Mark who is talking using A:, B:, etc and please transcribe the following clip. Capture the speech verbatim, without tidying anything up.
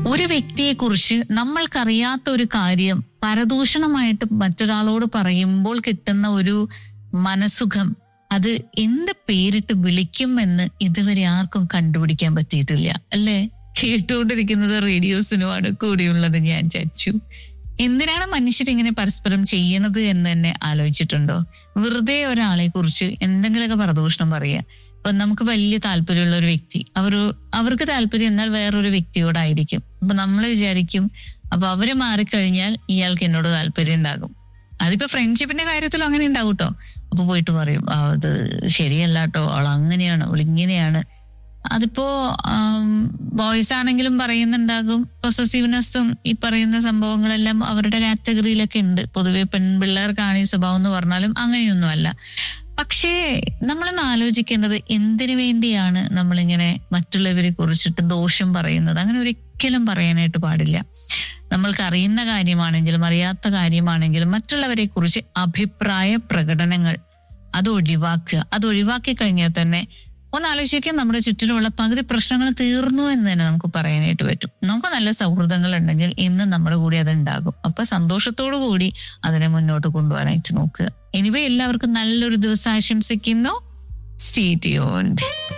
A: ഒരു വ്യക്തിയെ കുറിച്ച് നമ്മൾക്കറിയാത്ത ഒരു കാര്യം പരദൂഷണമായിട്ട് മറ്റൊരാളോട് പറയുമ്പോൾ കിട്ടുന്ന ഒരു മനസുഖം, അത് എന്ത് പേരിട്ട് വിളിക്കും എന്ന് ഇതുവരെ ആർക്കും കണ്ടുപിടിക്കാൻ പറ്റിയിട്ടില്ല അല്ലേ? കേട്ടുകൊണ്ടിരിക്കുന്നത് റേഡിയോസിനുമാണ് കൂടിയുള്ളത് ഞാൻ ചച്ചു. എന്തിനാണ് മനുഷ്യരിങ്ങനെ പരസ്പരം ചെയ്യണത് എന്ന് തന്നെ ആലോചിച്ചിട്ടുണ്ടോ? വെറുതെ ഒരാളെ കുറിച്ച് എന്തെങ്കിലുമൊക്കെ പരദൂഷണം പറയുക. ഇപ്പൊ നമുക്ക് വലിയ താല്പര്യമുള്ള ഒരു വ്യക്തി, അവർ അവർക്ക് താല്പര്യം എന്നാൽ വേറൊരു വ്യക്തിയോടായിരിക്കും. അപ്പൊ നമ്മൾ വിചാരിക്കും അപ്പൊ അവര് മാറിക്കഴിഞ്ഞാൽ ഇയാൾക്ക് എന്നോട് താല്പര്യം ഉണ്ടാകും. അതിപ്പോ ഫ്രണ്ട്ഷിപ്പിന്റെ കാര്യത്തിലും അങ്ങനെ ഉണ്ടാവും കേട്ടോ. അപ്പൊ പോയിട്ട് പറയും അത് ശരിയല്ല കേട്ടോ, അവൾ അങ്ങനെയാണ്, അവൾ ഇങ്ങനെയാണ്. അതിപ്പോ ബോയ്സ് ആണെങ്കിലും പറയുന്നുണ്ടാകും. പൊസസീവ്നെസ്സും ഈ പറയുന്ന സംഭവങ്ങളെല്ലാം അവരുടെ കാറ്റഗറിയിലൊക്കെ ഉണ്ട്. പൊതുവെ പെൺപിള്ളേർക്കാണ് ഈ സ്വഭാവം എന്ന് പറഞ്ഞാലും അങ്ങനെയൊന്നും അല്ല. പക്ഷേ നമ്മളൊന്ന് ആലോചിക്കേണ്ടത്, എന്തിനു വേണ്ടിയാണ് നമ്മളിങ്ങനെ മറ്റുള്ളവരെ കുറിച്ചിട്ട് ദോഷം പറയുന്നത്? അങ്ങനെ ഒരിക്കലും പറയാനായിട്ട് പാടില്ല. നമ്മൾക്ക് അറിയുന്ന കാര്യമാണെങ്കിലും അറിയാത്ത കാര്യമാണെങ്കിലും മറ്റുള്ളവരെ കുറിച്ച് അഭിപ്രായ പ്രകടനങ്ങൾ അത് ഒഴിവാക്കുക. അത് ഒഴിവാക്കി കഴിഞ്ഞാൽ തന്നെ ഒന്ന് ആലോചിക്കാൻ നമ്മുടെ ചുറ്റിലുമുള്ള പകുതി പ്രശ്നങ്ങൾ തീർന്നു എന്ന് തന്നെ നമുക്ക് പറയാനായിട്ട് പറ്റും. നമുക്ക് നല്ല സൗഹൃദങ്ങൾ ഉണ്ടെങ്കിൽ ഇന്ന് നമ്മുടെ കൂടെ അത് ഉണ്ടാകും. അപ്പൊ സന്തോഷത്തോടു കൂടി അതിനെ മുന്നോട്ട് കൊണ്ടുപോകാനായിട്ട് നോക്കുക. എനിവേ എല്ലാവർക്കും നല്ലൊരു ദിവസം ആശംസിക്കുന്നു. Stay tuned.